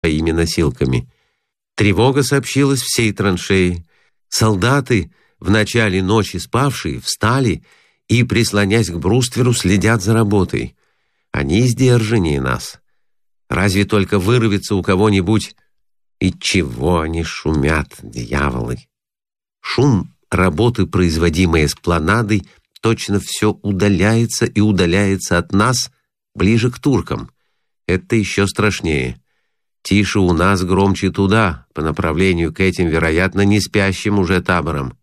своими носилками. Тревога сообщилась всей траншеи. Солдаты, в начале ночи спавшие, встали и, прислонясь к брустверу, следят за работой. Они сдержаннее нас. Разве только вырвется у кого-нибудь... И чего они шумят, дьяволы? Шум работы, производимой эспланадой, точно все удаляется и удаляется от нас ближе к туркам. Это еще страшнее. Тише у нас, громче туда, по направлению к этим, вероятно, не спящим уже таборам.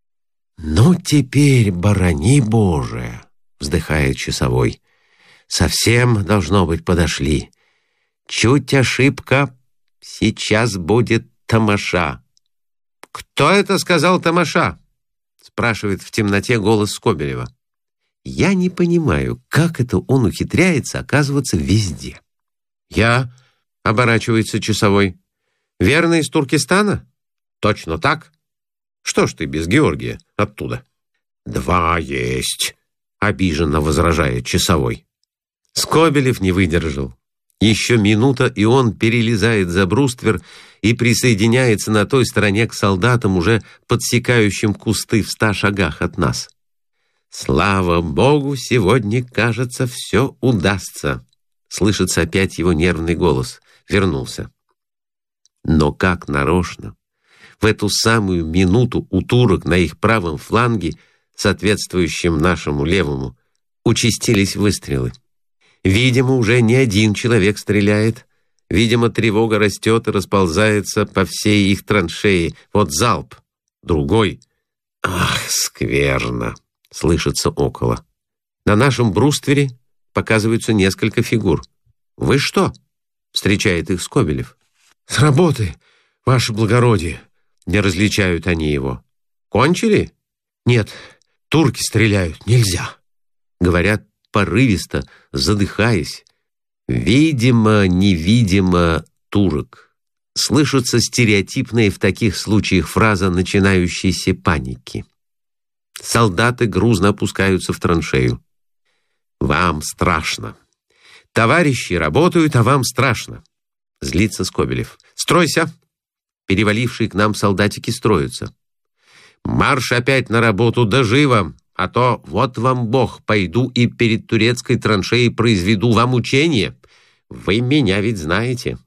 «Ну, теперь, борони Боже!» — вздыхает часовой. «Совсем, должно быть, подошли. Чуть ошибка, сейчас будет тамаша». «Кто это сказал тамаша?» — спрашивает в темноте голос Скобелева. Я не понимаю, как это он ухитряется оказываться везде. «Я?» — оборачивается часовой. «Верно, из Туркестана?» «Точно так. Что ж ты без Георгия оттуда?» «Два есть», — обиженно возражает часовой. Скобелев не выдержал. Еще минута, и он перелезает за бруствер и присоединяется на той стороне к солдатам, уже подсекающим кусты в 100 шагах от нас. «Слава Богу, сегодня, кажется, все удастся», — слышится опять его нервный голос. Вернулся. Но как нарочно, в эту самую минуту у турок на их правом фланге, соответствующем нашему левому, участились выстрелы. Видимо, уже не один человек стреляет. Видимо, тревога растет и расползается по всей их траншеи. Вот залп, другой. «Ах, скверно!» — слышится около. На нашем бруствере показываются несколько фигур. «Вы что?» — встречает их Скобелев. «С работы, ваше благородие!» — не различают они его. «Кончили?» «Нет, турки стреляют, нельзя!» — говорят порывисто, задыхаясь. «Видимо, невидимо, турок». Слышится стереотипная в таких случаях фраза начинающейся паники. Солдаты грузно опускаются в траншею. «Вам страшно. Товарищи работают, а вам страшно», — злится Скобелев. «Стройся!» Перевалившие к нам солдатики строятся. «Марш опять на работу, да живо! А то вот вам Бог, пойду и перед турецкой траншеей произведу вам учение. Вы меня ведь знаете».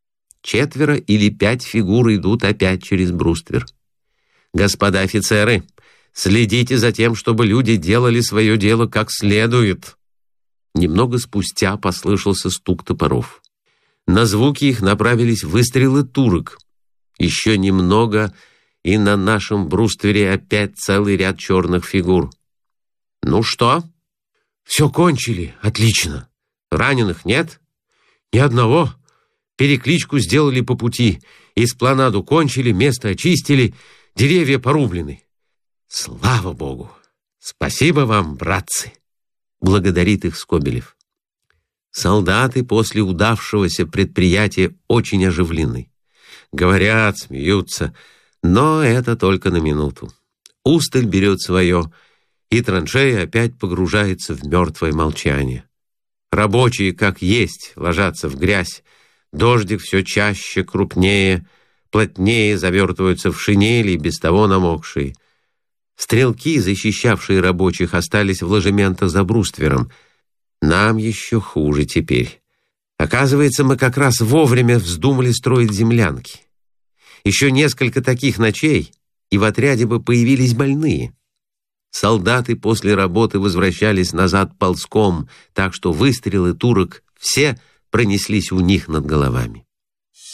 4 или 5 фигур идут опять через бруствер. «Господа офицеры, следите за тем, чтобы люди делали свое дело как следует». Немного спустя послышался стук топоров. На звуки их направились выстрелы турок. Еще немного, и на нашем бруствере опять целый ряд черных фигур. «Ну что?» «Все кончили. Отлично. Раненых нет?» «Ни одного. Перекличку сделали по пути. Эспланаду кончили, место очистили, деревья порублены. Слава Богу! Спасибо вам, братцы!» Благодарит их Скобелев. Солдаты после удавшегося предприятия очень оживлены. Говорят, смеются, но это только на минуту. Усталь берет свое, и траншея опять погружается в мертвое молчание. Рабочие, как есть, ложатся в грязь. Дождик все чаще, крупнее, плотнее завертываются в шинели, без того намокшие. Стрелки, защищавшие рабочих, остались в ложементах за бруствером. Нам еще хуже теперь. Оказывается, мы как раз вовремя вздумали строить землянки. Еще несколько таких ночей, и в отряде бы появились больные. Солдаты после работы возвращались назад ползком, так что выстрелы турок все пронеслись у них над головами.